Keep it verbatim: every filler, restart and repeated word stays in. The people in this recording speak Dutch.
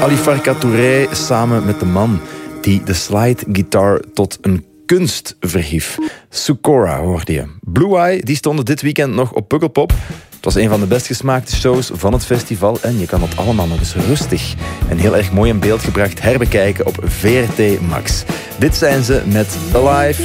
Ali Farka Touré samen met de man die de slide guitar tot een kunst verhief. Soukora hoorde je. Blue Eye die stonden dit weekend nog op Pukkelpop. Het was een van de best gesmaakte shows van het festival en je kan het allemaal nog eens rustig en heel erg mooi in beeld gebracht herbekijken op V R T Max. Dit zijn ze met Alive.